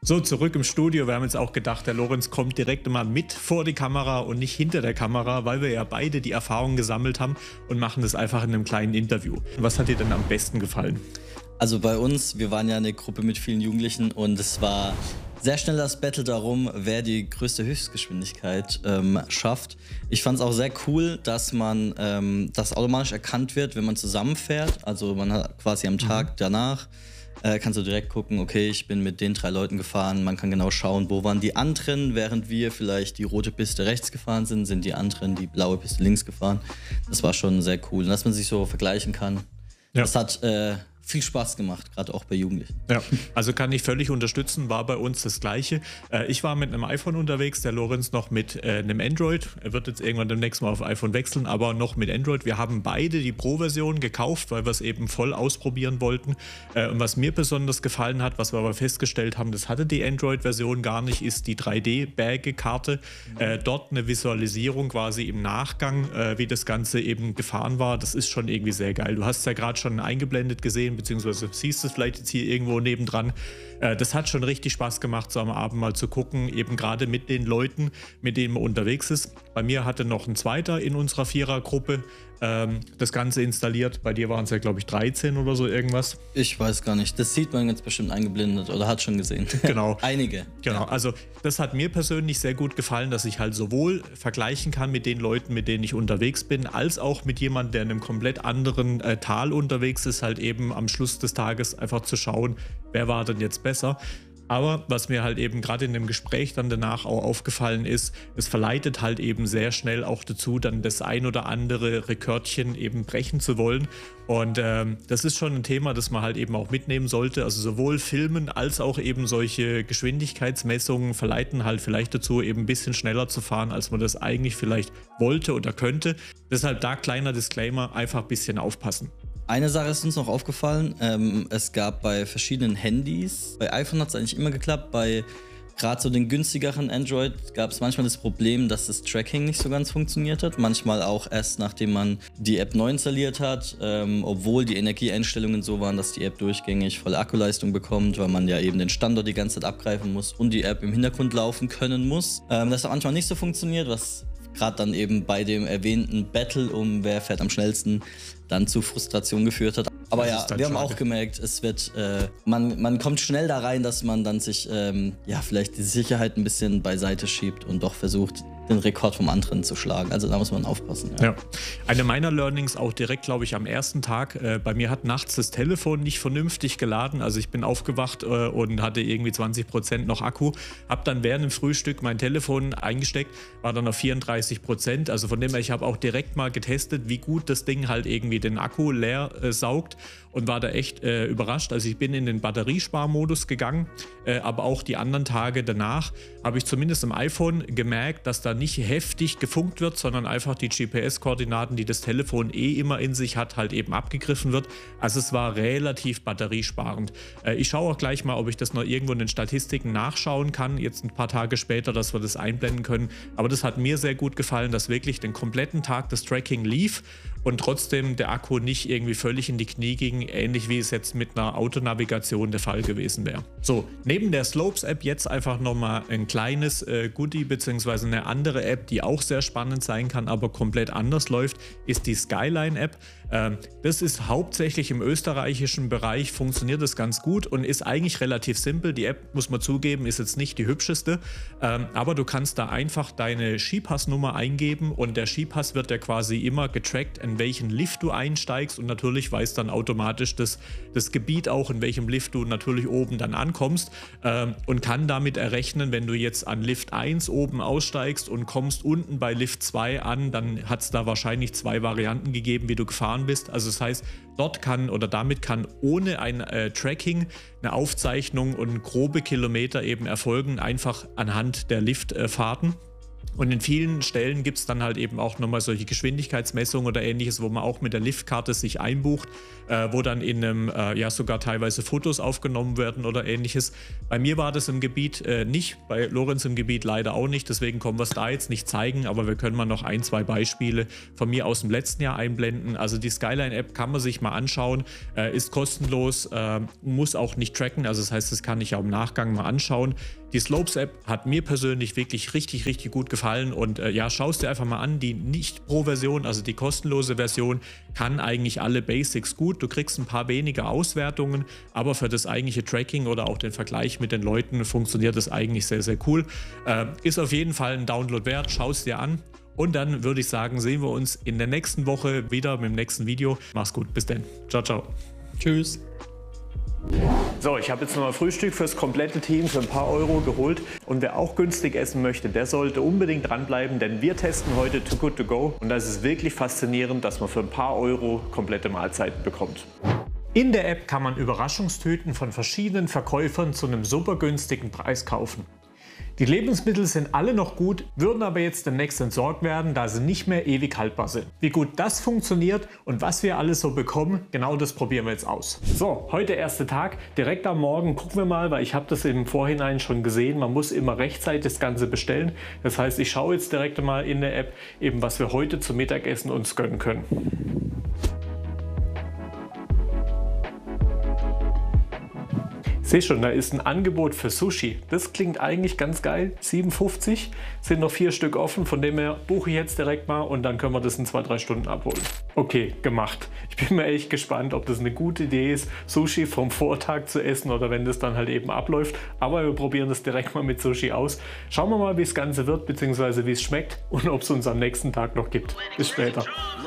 So, zurück im Studio. Wir haben jetzt auch gedacht, der Lorenz kommt direkt immer mit vor die Kamera und nicht hinter der Kamera, weil wir ja beide die Erfahrungen gesammelt haben und machen das einfach in einem kleinen Interview. Was hat dir denn am besten gefallen? Also bei uns, wir waren ja eine Gruppe mit vielen Jugendlichen und es war sehr schnell das Battle darum, wer die größte Höchstgeschwindigkeit schafft. Ich fand es auch sehr cool, dass das automatisch erkannt wird, wenn man zusammenfährt. Also man hat quasi am Tag danach kannst du direkt gucken, okay, ich bin mit den 3 Leuten gefahren. Man kann genau schauen, wo waren die anderen, während wir vielleicht die rote Piste rechts gefahren sind die anderen die blaue Piste links gefahren. Das war schon sehr cool, dass man sich so vergleichen kann. Ja. Das hat viel Spaß gemacht, gerade auch bei Jugendlichen. Ja, also kann ich völlig unterstützen, war bei uns das Gleiche. Ich war mit einem iPhone unterwegs, der Lorenz noch mit einem Android. Er wird jetzt irgendwann demnächst mal auf iPhone wechseln, aber noch mit Android. Wir haben beide die Pro-Version gekauft, weil wir es eben voll ausprobieren wollten. Und was mir besonders gefallen hat, was wir aber festgestellt haben, das hatte die Android-Version gar nicht, ist die 3D-Bagge-Karte. Dort eine Visualisierung quasi im Nachgang, wie das Ganze eben gefahren war. Das ist schon irgendwie sehr geil. Du hast es ja gerade schon eingeblendet gesehen, beziehungsweise siehst du es vielleicht jetzt hier irgendwo nebendran. Das hat schon richtig Spaß gemacht, so am Abend mal zu gucken, eben gerade mit den Leuten, mit denen man unterwegs ist. Bei mir hatte noch ein zweiter in unserer Vierergruppe das Ganze installiert. Bei dir waren es ja, glaube ich, 13 oder so irgendwas. Ich weiß gar nicht. Das sieht man ganz bestimmt eingeblendet oder hat schon gesehen. Genau. Einige. Genau. Ja. Also das hat mir persönlich sehr gut gefallen, dass ich halt sowohl vergleichen kann mit den Leuten, mit denen ich unterwegs bin, als auch mit jemandem, der in einem komplett anderen Tal unterwegs ist, halt eben am Schluss des Tages einfach zu schauen, wer war denn jetzt besser. Aber was mir halt eben gerade in dem Gespräch dann danach auch aufgefallen ist, es verleitet halt eben sehr schnell auch dazu, dann das ein oder andere Rekordchen eben brechen zu wollen. Und das ist schon ein Thema, das man halt eben auch mitnehmen sollte. Also sowohl Filmen als auch eben solche Geschwindigkeitsmessungen verleiten halt vielleicht dazu, eben ein bisschen schneller zu fahren, als man das eigentlich vielleicht wollte oder könnte. Deshalb da kleiner Disclaimer, einfach ein bisschen aufpassen. Eine Sache ist uns noch aufgefallen, es gab bei verschiedenen Handys, bei iPhone hat es eigentlich immer geklappt, bei gerade so den günstigeren Android gab es manchmal das Problem, dass das Tracking nicht so ganz funktioniert hat, manchmal auch erst nachdem man die App neu installiert hat, obwohl die Energieeinstellungen so waren, dass die App durchgängig volle Akkuleistung bekommt, weil man ja eben den Standort die ganze Zeit abgreifen muss und die App im Hintergrund laufen können muss. Das hat manchmal nicht so funktioniert, was gerade dann eben bei dem erwähnten Battle um wer fährt am schnellsten dann zu Frustration geführt hat. Aber ja, wir haben auch gemerkt, es wird, man kommt schnell da rein, dass man dann sich vielleicht die Sicherheit ein bisschen beiseite schiebt und doch versucht, den Rekord vom anderen zu schlagen. Also da muss man aufpassen. Ja. Eine meiner Learnings auch direkt, glaube ich, am ersten Tag. Bei mir hat nachts das Telefon nicht vernünftig geladen. Also ich bin aufgewacht und hatte irgendwie 20% noch Akku. Hab dann während dem Frühstück mein Telefon eingesteckt, war dann auf 34%. Also von dem her, ich habe auch direkt mal getestet, wie gut das Ding halt irgendwie den Akku leer saugt und war da echt überrascht. Also ich bin in den Batteriesparmodus gegangen, aber auch die anderen Tage danach habe ich zumindest im iPhone gemerkt, dass da nicht heftig gefunkt wird, sondern einfach die GPS-Koordinaten, die das Telefon immer in sich hat, halt eben abgegriffen wird. Also es war relativ batteriesparend. Ich schaue auch gleich mal, ob ich das noch irgendwo in den Statistiken nachschauen kann, jetzt ein paar Tage später, dass wir das einblenden können. Aber das hat mir sehr gut gefallen, dass wirklich den kompletten Tag das Tracking lief und trotzdem der Akku nicht irgendwie völlig in die Knie ging, ähnlich wie es jetzt mit einer Autonavigation der Fall gewesen wäre. So, neben der Slopes-App jetzt einfach nochmal ein kleines Goodie bzw. eine andere App, die auch sehr spannend sein kann, aber komplett anders läuft, ist die Skyline-App. Das ist hauptsächlich im österreichischen Bereich, funktioniert das ganz gut und ist eigentlich relativ simpel. Die App, muss man zugeben, ist jetzt nicht die hübscheste, aber du kannst da einfach deine Skipass-Nummer eingeben und der Skipass wird ja quasi immer getrackt, in welchen Lift du einsteigst und natürlich weiß dann automatisch das Gebiet auch, in welchem Lift du natürlich oben dann ankommst und kann damit errechnen, wenn du jetzt an Lift 1 oben aussteigst und kommst unten bei Lift 2 an, dann hat es da wahrscheinlich 2 Varianten gegeben, wie du gefahren bist. Also das heißt, damit kann ohne ein Tracking eine Aufzeichnung und grobe Kilometer eben erfolgen, einfach anhand der Liftfahrten. Und in vielen Stellen gibt es dann halt eben auch nochmal solche Geschwindigkeitsmessungen oder ähnliches, wo man auch mit der Liftkarte sich einbucht, wo dann in einem, ja sogar teilweise Fotos aufgenommen werden oder ähnliches. Bei mir war das im Gebiet nicht, bei Lorenz im Gebiet leider auch nicht, deswegen können wir es da jetzt nicht zeigen, aber wir können mal noch ein, zwei Beispiele von mir aus dem letzten Jahr einblenden. Also die Skyline-App kann man sich mal anschauen, ist kostenlos, muss auch nicht tracken, also das heißt, das kann ich auch im Nachgang mal anschauen. Die Slopes-App hat mir persönlich wirklich richtig, richtig gut gefallen und ja, schau es dir einfach mal an. Die Nicht-Pro-Version, also die kostenlose Version, kann eigentlich alle Basics gut. Du kriegst ein paar weniger Auswertungen, aber für das eigentliche Tracking oder auch den Vergleich mit den Leuten funktioniert das eigentlich sehr, sehr cool. Ist auf jeden Fall ein Download wert, schau es dir an. Und dann würde ich sagen, sehen wir uns in der nächsten Woche wieder mit dem nächsten Video. Mach's gut, bis dann. Ciao, ciao. Tschüss. So, ich habe jetzt nochmal Frühstück fürs komplette Team für ein paar Euro geholt. Und wer auch günstig essen möchte, der sollte unbedingt dranbleiben, denn wir testen heute Too Good To Go. Und das ist wirklich faszinierend, dass man für ein paar Euro komplette Mahlzeiten bekommt. In der App kann man Überraschungstüten von verschiedenen Verkäufern zu einem super günstigen Preis kaufen. Die Lebensmittel sind alle noch gut, würden aber jetzt demnächst entsorgt werden, da sie nicht mehr ewig haltbar sind. Wie gut das funktioniert und was wir alles so bekommen, genau das probieren wir jetzt aus. So, heute erster Tag, direkt am Morgen gucken wir mal, weil ich habe das im Vorhinein schon gesehen, man muss immer rechtzeitig das Ganze bestellen. Das heißt, ich schaue jetzt direkt mal in der App, eben was wir heute zum Mittagessen uns gönnen können. Sehe schon, da ist ein Angebot für Sushi. Das klingt eigentlich ganz geil. 7,50, sind noch 4 Stück offen, von dem her buche ich jetzt direkt mal und dann können wir das in 2-3 Stunden abholen. Okay, gemacht. Ich bin mir echt gespannt, ob das eine gute Idee ist, Sushi vom Vortag zu essen oder wenn das dann halt eben abläuft. Aber wir probieren das direkt mal mit Sushi aus. Schauen wir mal, wie das Ganze wird, beziehungsweise wie es schmeckt und ob es uns am nächsten Tag noch gibt. Bis später.